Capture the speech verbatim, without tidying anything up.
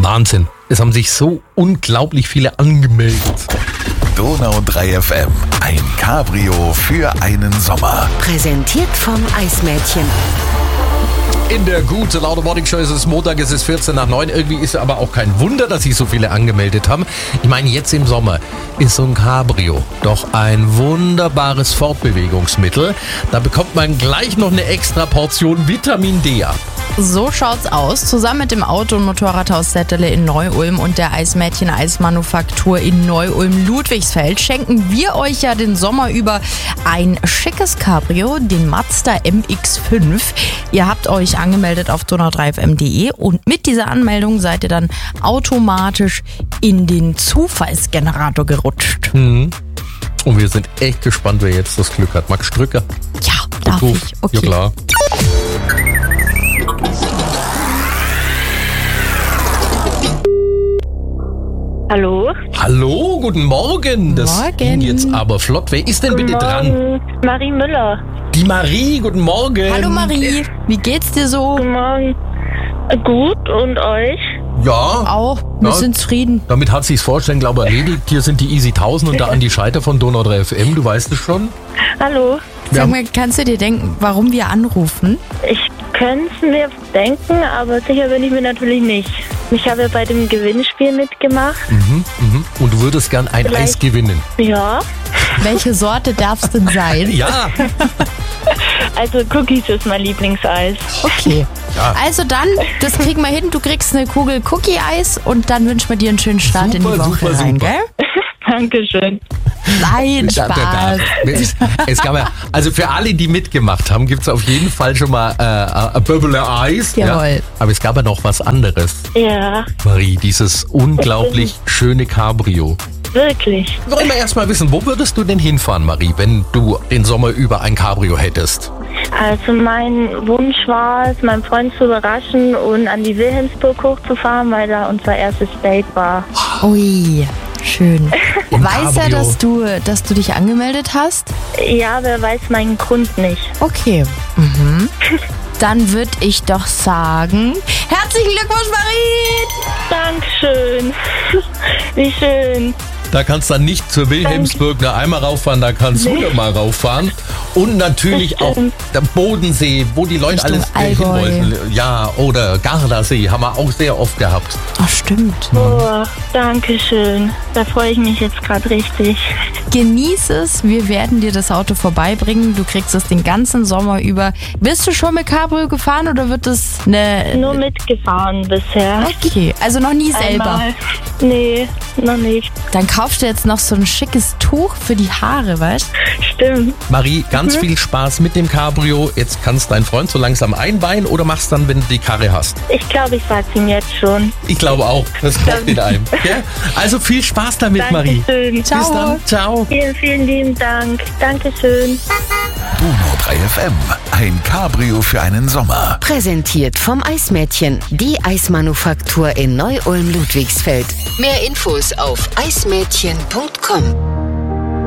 Wahnsinn. Es haben sich so unglaublich viele angemeldet. Donau drei F M, ein Cabrio für einen Sommer. Präsentiert vom Eismädchen. In der gute Laune Morning Show ist es Montag, es ist vierzehn nach neun. Irgendwie ist es aber auch kein Wunder, dass sich so viele angemeldet haben. Ich meine, jetzt im Sommer ist so ein Cabrio doch ein wunderbares Fortbewegungsmittel. Da bekommt man gleich noch eine extra Portion Vitamin D ab. So schaut's aus. Zusammen mit dem Auto- und Motorradhaus Settele in Neu-Ulm und der Eismädchen Eismanufaktur in Neu-Ulm-Ludwigsfeld schenken wir euch ja den Sommer über ein schickes Cabrio, den Mazda M X fünf. Ihr habt euch angemeldet auf donau drei f m punkt de und mit dieser Anmeldung seid ihr dann automatisch in den Zufallsgenerator gerutscht. Mhm. Und wir sind echt gespannt, wer jetzt das Glück hat. Max Strücker. Ja, darf Ruf. ich? Okay. Ja, klar. Hallo? Hallo, guten Morgen. Das Morgen. ging jetzt aber flott. Wer ist denn bitte dran? Morgen. Marie Müller. Die Marie, guten Morgen. Hallo Marie, wie geht's dir so? Guten Morgen. Gut, und euch? Ja, Auch, wir Ja. sind zufrieden. damit hat sich's Vorstellen, glaube ich, erledigt. Hier sind die Easy tausend und da Andi Scheiter von Donau drei F M. Du weißt es schon. Hallo? Wir Sag haben- mal, kannst du dir denken, warum wir anrufen? Ich könnte es mir denken, aber sicher bin ich mir natürlich nicht. Ich habe ja bei dem Gewinnspiel mitgemacht. Mhm, mhm. Und du würdest gern ein Vielleicht- Eis gewinnen. Ja, Welche Sorte darf's denn sein? Ja. also Cookies ist mein Lieblingseis. Okay. Ja. Also dann, das kriegen wir hin. Du kriegst eine Kugel Cookie-Eis und dann wünschen wir dir einen schönen Start in die Super, Woche super, rein, super. gell? Dankeschön. Nein, Da, da, da. Spaß. Es, es gab ja, also für alle, die mitgemacht haben, gibt es auf jeden Fall schon mal äh, ein Böbele Eis. Jawohl. Aber es gab ja noch was anderes. Ja, Marie, dieses unglaublich schöne Cabrio. wirklich. Wollen wir erst mal wissen, wo würdest du denn hinfahren, Marie, wenn du den Sommer über ein Cabrio hättest? Also mein Wunsch war es, meinen Freund zu überraschen und an die Wilhelmsburg hochzufahren, weil da unser erstes Date war. Ui, schön. Im Weiß er, Cabrio. dass du, dass du dich angemeldet hast? Ja, wer weiß meinen Grund nicht. Okay. Mhm. Dann würde ich doch sagen, herzlichen Glückwunsch, Marie! Dankeschön. Wie schön. Da kannst du dann nicht zur Wilhelmsburg nur einmal rauffahren, da kannst du hundertmal rauffahren. Und natürlich auch der Bodensee, wo die Leute Richtung alles äh, hin Allgäu. wollten. Ja, oder Gardasee haben wir auch sehr oft gehabt. Ach, stimmt. Oh, danke schön. Da freue ich mich jetzt gerade richtig. Genieß es, wir werden dir das Auto vorbeibringen. Du kriegst es den ganzen Sommer über. Bist du schon mit Cabrio gefahren oder wird es eine... Nur mitgefahren bisher. Okay, also noch nie selber. Einmal. Nee, noch nicht. Dann kaufst du jetzt noch so ein schickes Tuch für die Haare, weißt du? Stimmt. Marie, ganz viel Spaß mit dem Cabrio. Jetzt kannst dein Freund so langsam einweihen oder machst dann, wenn du die Karre hast? Ich glaube, ich sag's ihm jetzt schon. Ich glaube auch, das kommt in einem. Ja? Also viel Spaß damit, Marie. Dankeschön. Ciao. Bis dann. Ciao. Vielen, vielen lieben Dank. Dankeschön. Donau drei F M, ein Cabrio für einen Sommer. Präsentiert vom Eismädchen. Die Eismanufaktur in Neu-Ulm-Ludwigsfeld. Mehr Infos auf eismädchen punkt com.